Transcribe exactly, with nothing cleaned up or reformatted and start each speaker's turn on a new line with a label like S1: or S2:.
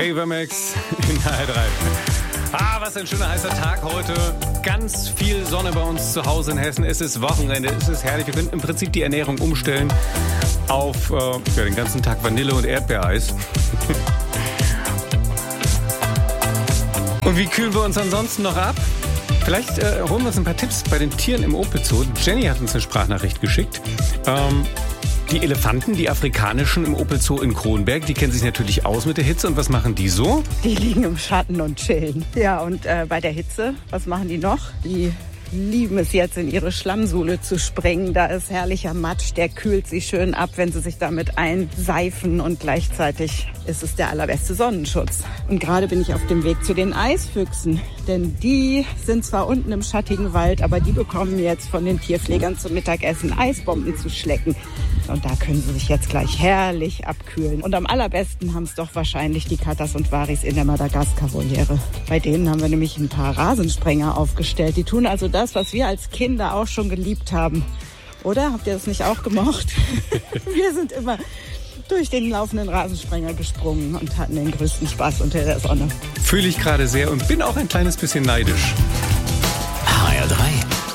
S1: Avermax in H R drei. Ah, was ein schöner heißer Tag heute. Ganz viel Sonne bei uns zu Hause in Hessen. Es ist Wochenende, es ist herrlich. Wir können im Prinzip die Ernährung umstellen auf äh, ja, den ganzen Tag Vanille- und Erdbeereis. Und wie kühlen wir uns ansonsten noch ab? Vielleicht äh, holen wir uns ein paar Tipps bei den Tieren im Opel Zoo. Jenny hat uns eine Sprachnachricht geschickt. Ähm, die Elefanten, die afrikanischen im Opel Zoo in Kronberg, die kennen sich natürlich aus mit der Hitze. Und was machen die so?
S2: Die liegen im Schatten und chillen. Ja, und äh, bei der Hitze, was machen die noch? Die lieben es jetzt, in ihre Schlammsohle zu springen. Da ist herrlicher Matsch, der kühlt sie schön ab, wenn sie sich damit einseifen. Und gleichzeitig ist es der allerbeste Sonnenschutz. Und gerade bin ich auf dem Weg zu den Eisfüchsen. Denn die sind zwar unten im schattigen Wald, aber die bekommen jetzt von den Tierpflegern zum Mittagessen Eisbomben zu schlecken. Und da können sie sich jetzt gleich herrlich abkühlen. Und am allerbesten haben es doch wahrscheinlich die Katas und Waris in der Madagaskar-Voliere. Bei denen haben wir nämlich ein paar Rasensprenger aufgestellt. Die tun also das, was wir als Kinder auch schon geliebt haben. Oder? Habt ihr das nicht auch gemocht? Wir sind immer durch den laufenden Rasensprenger gesprungen und hatten den größten Spaß unter der Sonne.
S1: Fühle ich gerade sehr und bin auch ein kleines bisschen neidisch.